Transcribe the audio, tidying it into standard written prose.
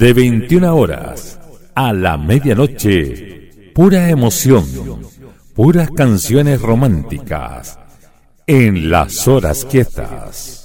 de 21 horas a la medianoche, pura emoción, puras canciones románticas en las horas quietas.